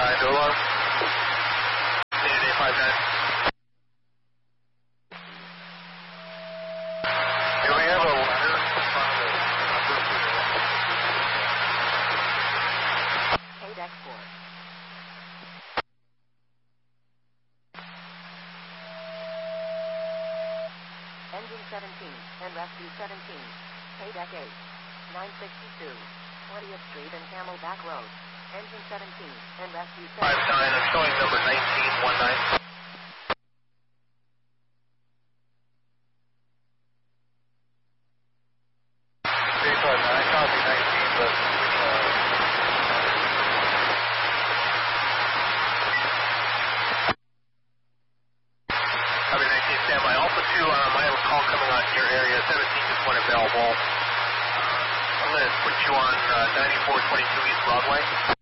No alarm. Unit 859. Do we have a ladder in front of the upper floor? KDEC 4. Engine 17 and Rescue 17. KDEC 8. 962. 20th Street and Camelback Road. Engine 17 and Rescue 17. 59, I'm showing number 1919. 359, copy 19, but copy 19, standby. Alpha 2, I have a call coming on your area. 17 just went available. I'm going to put you on 9422 East Broadway.